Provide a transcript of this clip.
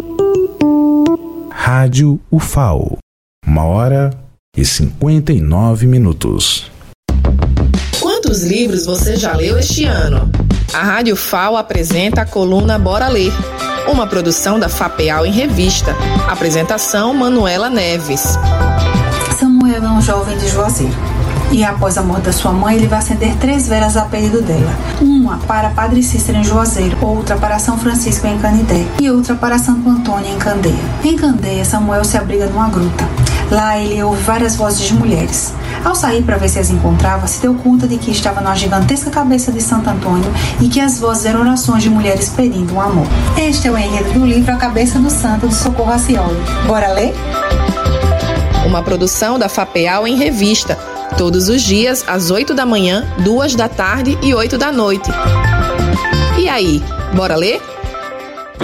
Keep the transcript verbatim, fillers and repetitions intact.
Rádio U F A O, uma hora e cinquenta e nove minutos. Quantos livros você já leu este ano? A Rádio U F A O apresenta a coluna Bora Ler, uma produção da FAPEAL em revista. Apresentação Manuela Neves. Samuel é um jovem de Juazeiro. E após a morte da sua mãe, ele vai acender três velas a pedido dela. Uma para Padre Cícero em Juazeiro, outra para São Francisco em Canidé e outra para Santo Antônio em Candeia. Em Candeia, Samuel se abriga numa gruta. Lá ele ouve várias vozes de mulheres. Ao sair para ver se as encontrava, se deu conta de que estava numa gigantesca cabeça de Santo Antônio e que as vozes eram orações de mulheres pedindo um amor. Este é o enredo do livro A Cabeça do Santo, de Socorro Racioli. Bora ler? Uma produção da FAPEAL em revista. Todos os dias, às oito da manhã, duas da tarde e oito da noite. E aí, bora ler?